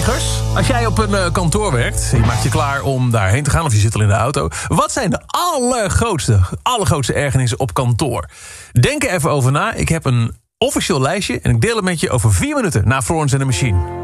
Collega's, als jij op een kantoor werkt, je maakt je klaar om daarheen te gaan of je zit al in de auto. Wat zijn de allergrootste ergernissen op kantoor? Denk er even over na. Ik heb een officieel lijstje en ik deel het met je over 4 minuten na Florence and the Machine.